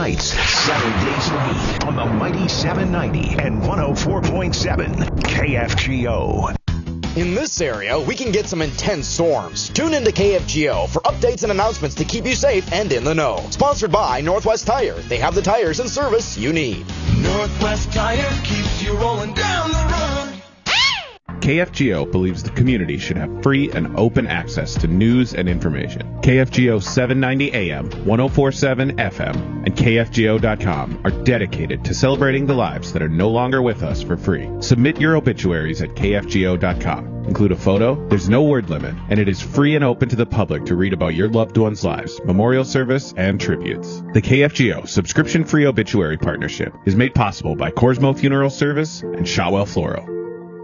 nights, 7 days a week on the Mighty 790 and 104.7 KFGO. In this area, we can get some intense storms. Tune into KFGO for updates and announcements to keep you safe and in the know. Sponsored by Northwest Tire. They have the tires and service you need. Northwest Tire keeps you rolling down the road. KFGO believes the community should have free and open access to news and information. KFGO 790 AM, 104.7 FM, and KFGO.com are dedicated to celebrating the lives that are no longer with us for free. Submit your obituaries at KFGO.com. Include a photo, there's no word limit, and it is free and open to the public to read about your loved ones' lives, memorial service, and tributes. The KFGO subscription-free obituary partnership is made possible by Corsmo Funeral Service and Shotwell Floral.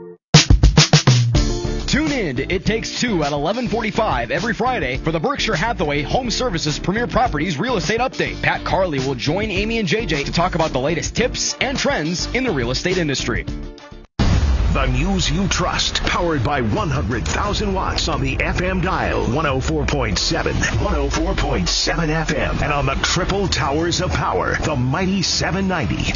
Tune in to It Takes Two at 11:45 every Friday for the Berkshire Hathaway Home Services Premier Properties Real Estate Update. Pat Carley will join Amy and JJ to talk about the latest tips and trends in the real estate industry. The news you trust, powered by 100,000 watts on the FM dial, 104.7, 104.7 FM, and on the triple towers of power, the Mighty 790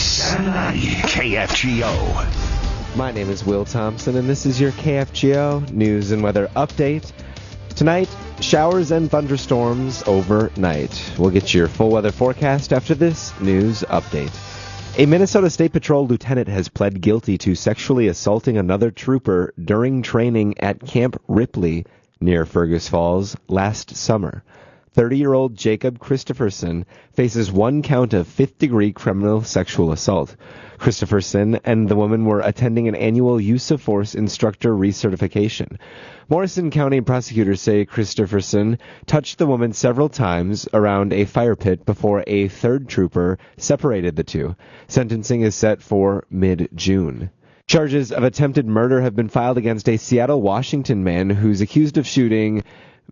KFGO. My name is Will Thompson, and this is your KFGO News and Weather Update. Tonight, showers and thunderstorms overnight. We'll get your full weather forecast after this news update. A Minnesota State Patrol lieutenant has pled guilty to sexually assaulting another trooper during training at Camp Ripley near Fergus Falls last summer. 30-year-old Jacob Christopherson faces one count of fifth-degree criminal sexual assault. Christopherson and the woman were attending an annual use of force instructor recertification. Morrison County prosecutors say Christopherson touched the woman several times around a fire pit before a third trooper separated the two. Sentencing is set for mid-June. Charges of attempted murder have been filed against a Seattle, Washington man who's accused of shooting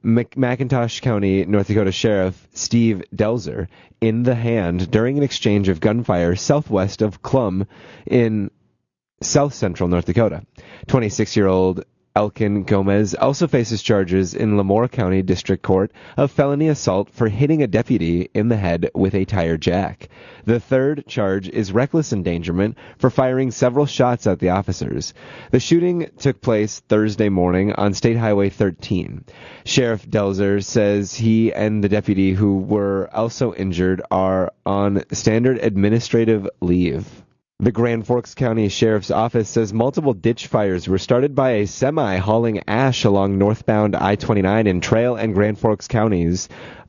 McIntosh County, North Dakota Sheriff Steve Delzer in the hand during an exchange of gunfire southwest of Clum in south-central North Dakota. 26-year-old Elkin Gomez also faces charges in Lemoore County District Court of felony assault for hitting a deputy in the head with a tire jack. The third charge is reckless endangerment for firing several shots at the officers. The shooting took place Thursday morning on State Highway 13. Sheriff Delzer says he and the deputy who were also injured are on standard administrative leave. The Grand Forks County Sheriff's Office says multiple ditch fires were started by a semi hauling ash along northbound I-29 in Trail and Grand Forks counties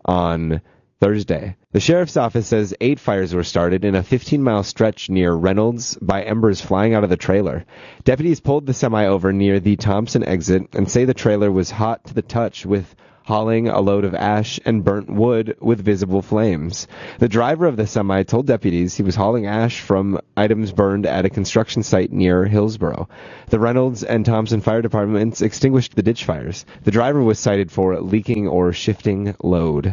on Thursday. The Sheriff's Office says 8 fires were started in a 15-mile stretch near Reynolds by embers flying out of the trailer. Deputies pulled the semi over near the Thompson exit and say the trailer was hot to the touch with hauling a load of ash and burnt wood with visible flames. The driver of the semi told deputies he was hauling ash from items burned at a construction site near Hillsboro. The Reynolds and Thompson fire departments extinguished the ditch fires. The driver was cited for leaking or shifting load.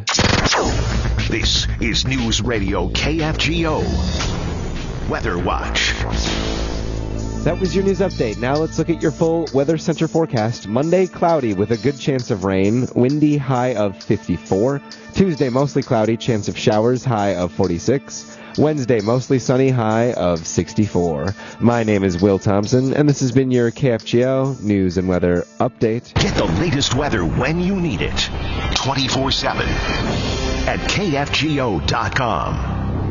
This is News Radio KFGO Weather Watch. That was your news update. Now let's look at your full Weather Center forecast. Monday, cloudy with a good chance of rain. Windy, high of 54. Tuesday, mostly cloudy, chance of showers, high of 46. Wednesday, mostly sunny, high of 64. My name is Will Thompson, and this has been your KFGO News and Weather Update. Get the latest weather when you need it. 24/7 at KFGO.com.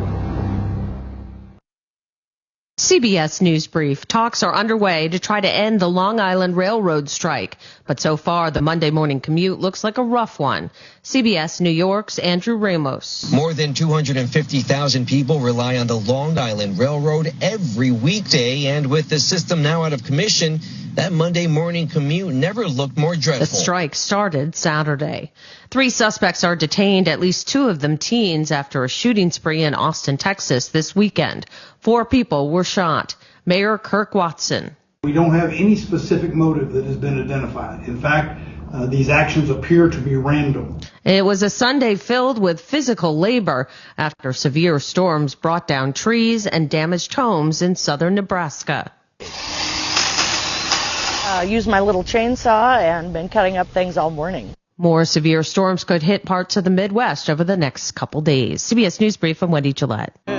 CBS News Brief. Talks are underway to try to end the Long Island Railroad strike, but so far the Monday morning commute looks like a rough one. CBS New York's Andrew Ramos. More than 250,000 people rely on the Long Island Railroad every weekday, and with the system now out of commission, that Monday morning commute never looked more dreadful. The strike started Saturday. 3 suspects are detained, at least 2 of them teens, after a shooting spree in Austin, Texas this weekend. 4 people were shot. Mayor Kirk Watson. We don't have any specific motive that has been identified. In fact, these actions appear to be random. It was a Sunday filled with physical labor after severe storms brought down trees and damaged homes in southern Nebraska. Used my little chainsaw and been cutting up things all morning. More severe storms could hit parts of the Midwest over the next couple days. CBS News Brief, I'm Wendy Gillette.